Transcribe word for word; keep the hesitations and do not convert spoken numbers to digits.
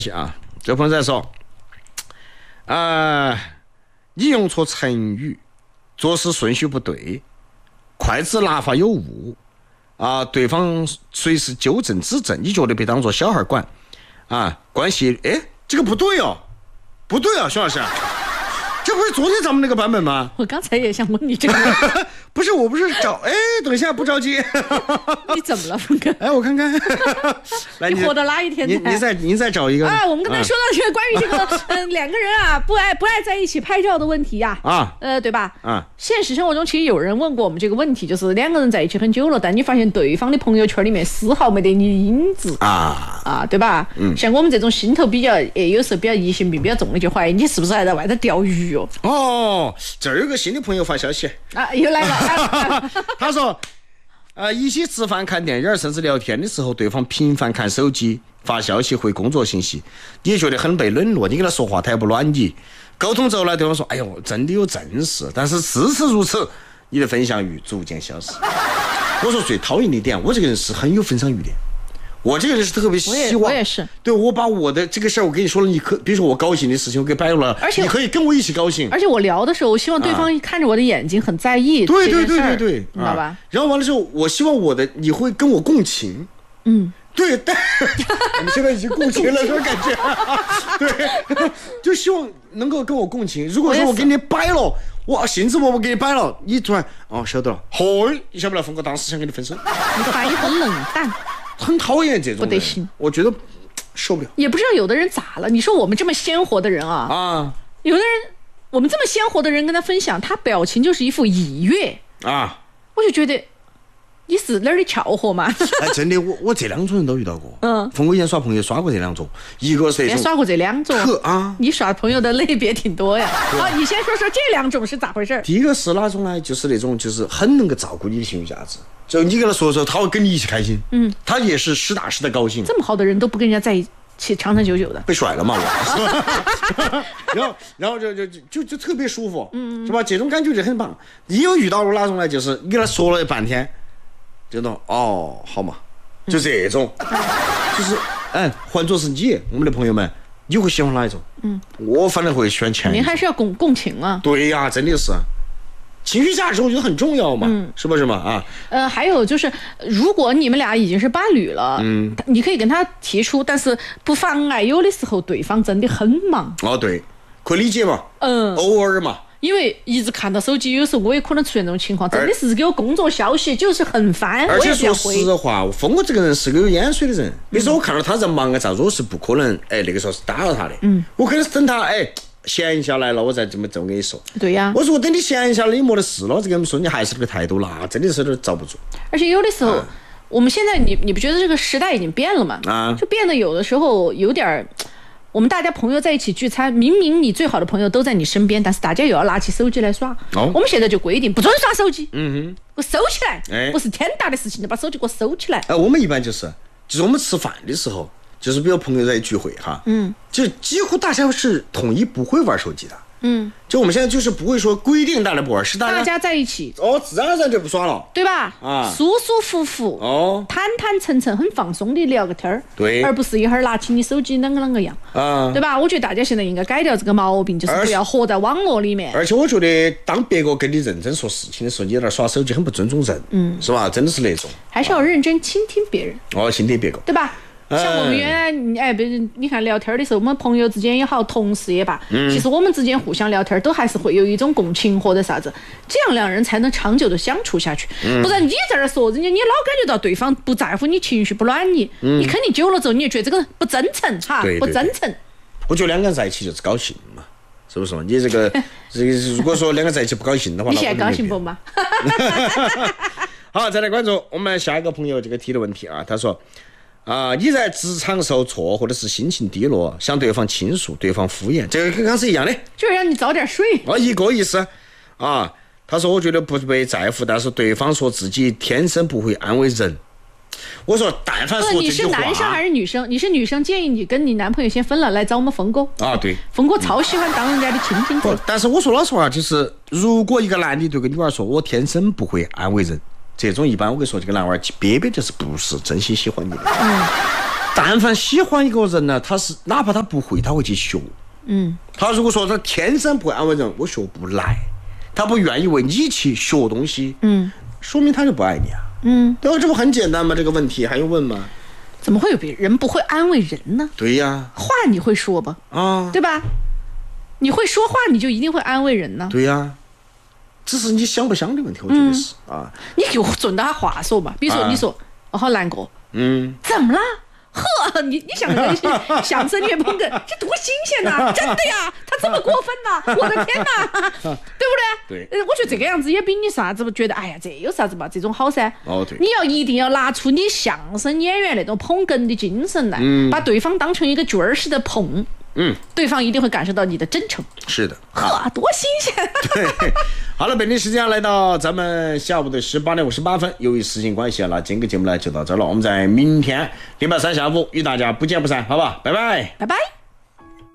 啊，这朋友在说，啊、呃，你用错成语，做事顺序不对，筷子拿法有误啊，对方随时纠正指正，你觉得被当作小孩管啊？关系哎，这个不对哦，不对啊，熊老师。这不是昨天咱们那个版本吗？ 我刚才也想问你这个不是，我不是找哎，等一下不着急。 你怎么了，峰哥？ 哎，我看看，来， 你活到哪一天？ 你你再你再找一个啊！我们刚才说到这个关于这个嗯两个人啊不爱不爱在一起拍照的问题呀啊呃对吧啊？现实生活中其实有人问过我们这个问题，就是两个人在一起很久了，但你发现对方的朋友圈里面丝毫没得你影子啊啊，对吧？嗯，像我们这种心头比较诶有时候比较疑心病比较重的，就怀疑你是不是还在外头钓鱼哦？ 哦，这儿有个新的朋友发消息啊，又来了。 他说，呃，一起吃饭、看电影，甚至聊天的时候，对方频繁看手机、发消息、回工作信息，你也觉得很被冷落。你跟他说话，他也不暖你。沟通之后呢，对方说：“哎呦，真的有正事。”但是事实如此，你的分享欲逐渐消失。我说最讨厌的一点，我这个人是很有分享欲的。我这个人是特别希望， 我也是， 对，我把我的这个事儿，我跟你说了，你可比如说我高兴的事情，我给摆了，而且你可以跟我一起高兴。 而且我聊的时候，我希望对方看着我的眼睛很在意， 对对对对对， 知道吧、啊？ 然后完了之后，我希望我的你会跟我共情，嗯，对，但我们现在已经共情了，这种感觉，对，就希望能够跟我共情。如果说我给你摆了，我兴致勃勃给你摆了，你突然哦晓得了，嘿，你晓不晓得峰哥当时想跟你分手？ 你的反应很冷淡。 很讨厌这种人， 不得行， 我觉得受不了。 也不知道有的人咋了？你说我们这么鲜活的人啊，啊，有的人我们这么鲜活的人跟他分享，他表情就是一副愉悦啊，我就觉得你是哪儿的巧合嘛？ 哎，真的，我我这两种人都遇到过。嗯，峰哥以前耍朋友刷过这两种，一个是也刷过这两种啊。 你耍朋友的类别挺多呀。好，你先说说这两种是咋回事？ 第一个是哪种呢？就是那种就是很能够照顾你的情绪价值。就你跟他说的时候，他会跟你一起开心，嗯，他也是实打实的高兴。 这么好的人都不跟人家在一起长长久久的， 被甩了嘛我。然后，然后就就就就特别舒服，嗯，是吧？这种感觉就很棒。你有遇到了哪种呢？就是你跟他说了半天，这种哦，好嘛，就这种，嗯、就是哎，换作是你，我们的朋友们，你会喜欢哪一种？嗯，我反正会选前一种。 您还是要共共情啊。 对呀、啊，真的是。情绪价值我觉得很重要嘛，嗯、是不是嘛？啊， 呃，还有就是，如果你们俩已经是伴侣了，嗯，你可以跟他提出，但是不妨碍有的时候对方真的很忙。 哦，对，可以理解嘛，嗯，偶尔嘛。因为一直看到手机，有时候我也可能出现这种情况，真的是给我工作消息，就是很烦。 而且说实话，峰哥这个人是个有眼水的人。比如说我看到他在忙啊啥子，我是不可能哎那个时候是打扰他的，嗯，我可能是等他哎。闲下来了，我再这么这么跟你说。 对呀、啊， 我说等你闲下来，你没得事了，这跟他们说你还是这个态度啦，真的是有点遭不住。 而且有的时候，啊、我们现在你你不觉得这个时代已经变了吗？啊，就变得有的时候有点，我们大家朋友在一起聚餐，明明你最好的朋友都在你身边，但是大家又要拿起手机来刷。哦，我们现在就规定不准刷手机。嗯哼，给我收起来。哎，不是天大的事情，就把手机给我收起来。 哎、呃，我们一般就是，就是我们吃饭的时候。就是比如朋友在聚会哈，嗯，就几乎大家是统一不会玩手机的，嗯，就我们现在就是不会说规定大家不玩，是大家大家在一起， 哦，自然而然就不耍了， 对吧？啊，舒舒服服，哦，坦坦诚诚，很放松的聊个天儿， 对， 而不是一会儿拿起你手机啷个啷个样，啊，对吧？我觉得大家现在应该改掉这个毛病，就是不要活在网络里面。 而且我觉得，当别个跟你认真说事情的时候，你在那耍手机很不尊重人，嗯，是吧？真的是那种， 还是要认真倾听别人， 哦，倾听别个， 对吧？像我们原来，哎，别人你看聊天的时候，我们朋友之间也好，同事也罢，嗯、其实我们之间互相聊天，都还是会有一种共情或者啥子，这样两人才能长久的相处下去。嗯、不然你在这说，人家你老感觉到对方不在乎你情绪，不暖你，嗯、你肯定久了之后，你就觉得这个人不真诚哈， 对对对不真诚。 我觉得两个人在一起就是高兴嘛，是不是嘛？你这个这个，如果说两个在一起不高兴的话， 你现在高兴不嘛？ 好，再来关注我们下一个朋友这个提的问题啊，他说。啊、呃，你在职场受挫或者是心情低落，向对方倾诉，对方敷衍，这个跟刚是一样的， 就是让你早点睡。 哦，一个意思啊。他说：“我觉得不被在乎，但是对方说自己天生不会安慰人。”我说：“但凡说这句话， 你是男生还是女生？你是女生，建议你跟你男朋友先分了，来找我们峰哥啊。对， 峰哥超喜欢当人家的倾听者。 但是我说老实话，就是如果一个男的对个女娃说，我天生不会安慰人。”这种一般我跟你说，这个男娃憋憋就是不是真心喜欢你的。嗯， 但凡喜欢一个人呢，他是哪怕他不会，他会去学。 嗯， 他如果说他天生不会安慰人，我学不来，他不愿意为你去学东西， 嗯， 说明他就不爱你啊。 嗯， 对吧？这不很简单吗？这个问题还用问吗？ 怎么会有别人不会安慰人呢？ 对呀， 话你会说吧？啊，对吧？你会说话，你就一定会安慰人呢？ 对呀，只是你想不想的问题，我觉得是、嗯、啊。 你就顺着他话说嘛，比如说你说、啊、我好难过，嗯，怎么了？呵，你你想那些相声里面捧哏，这多新鲜呐！真的呀，他这么过分呐！我的天哪，对不对？ 对，我觉得这个样子也比你啥子觉得，哎呀，这有啥子嘛？这种好噻。 哦，对。 你要一定要拿出你相声演员那种捧哏的精神来，嗯、把对方当成一个角儿似的捧。嗯，对方一定会感受到你的真诚。 是的， 呵，多新鲜！ 对，好了，北京时间来到咱们下午的十八点五十八分，由于时间关系啊，那今个节目呢就到这儿了。我们在明天礼拜三下午与大家不见不散，好吧？拜拜， 拜拜。